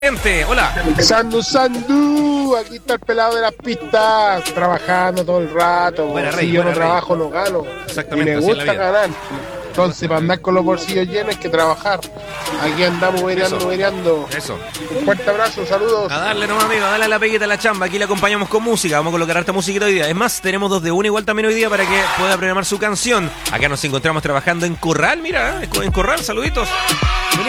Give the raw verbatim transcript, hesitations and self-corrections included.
Gente, hola. Sandu, Sandu, aquí está el pelado de las pistas, trabajando todo el rato. Buena, Rey, si yo no buena, trabajo, no gano. Exactamente, Y me así es la gusta vida. ganar. Entonces, para andar con los bolsillos llenos hay que trabajar. Aquí andamos vereando, Eso. vereando. Eso. Un fuerte abrazo, saludos. A darle nomás, amigo, a darle a la peguita a la chamba. Aquí le acompañamos con música. Vamos a colocar harta musiquita hoy día. Es más, tenemos dos de una igual también hoy día para que pueda programar su canción. Acá nos encontramos trabajando en Corral, mira, ¿eh? En Corral, saluditos.